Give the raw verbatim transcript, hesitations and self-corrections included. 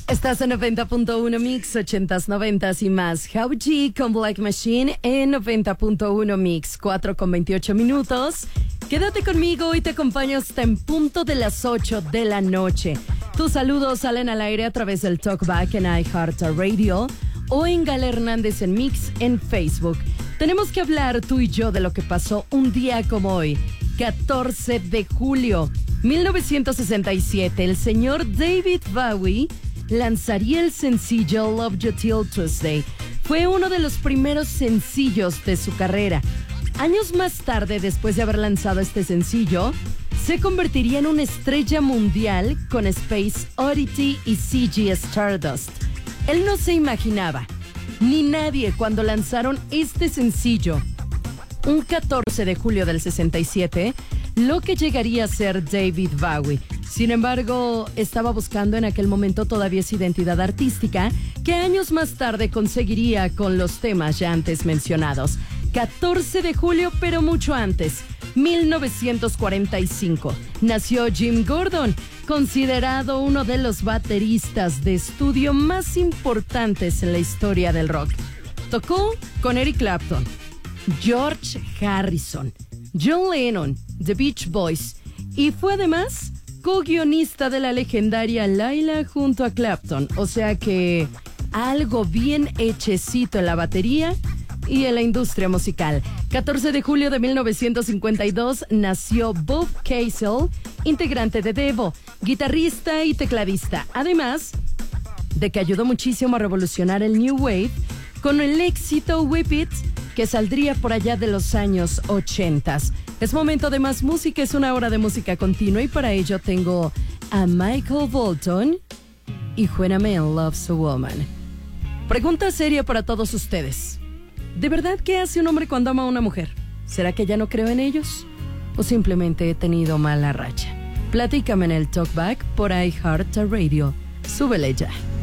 Estás en noventa punto uno Mix, ochentas, noventas y más. How G con Black Machine en noventa punto uno Mix, cuatro con veintiocho minutos. Quédate conmigo y te acompaño hasta en punto de las ocho de la noche. Tus saludos salen al aire a través del Talkback en iHeartRadio o en Gala Hernández en Mix en Facebook. Tenemos que hablar tú y yo de lo que pasó un día como hoy, catorce de julio mil novecientos sesenta y siete. El señor David Bowie lanzaría el sencillo Love You Till Tuesday. Fue uno de los primeros sencillos de su carrera. Años más tarde, después de haber lanzado este sencillo, se convertiría en una estrella mundial con Space Oddity y C G Stardust. Él no se imaginaba, ni nadie, cuando lanzaron este sencillo, un catorce de julio del sesenta y siete, lo que llegaría a ser David Bowie. Sin embargo, estaba buscando en aquel momento todavía esa identidad artística que años más tarde conseguiría con los temas ya antes mencionados. catorce de julio, pero mucho antes, mil novecientos cuarenta y cinco, nació Jim Gordon, considerado uno de los bateristas de estudio más importantes en la historia del rock. Tocó con Eric Clapton, George Harrison, John Lennon, The Beach Boys, y fue además co-guionista de la legendaria Laila junto a Clapton. O sea que algo bien hechecito en la batería y en la industria musical. catorce de julio de mil novecientos cincuenta y dos nació Bob Castle, integrante de Devo, guitarrista y tecladista, además de que ayudó muchísimo a revolucionar el New Wave con el éxito Whip It, que saldría por allá de los años ochenta. Es momento de más música, es una hora de música continua y para ello tengo a Michael Bolton y When a Man Loves a Woman. Pregunta seria para todos ustedes. ¿De verdad qué hace un hombre cuando ama a una mujer? ¿Será que ya no creo en ellos? ¿O simplemente he tenido mala racha? Platícame en el Talkback por iHeartRadio. Súbele ya.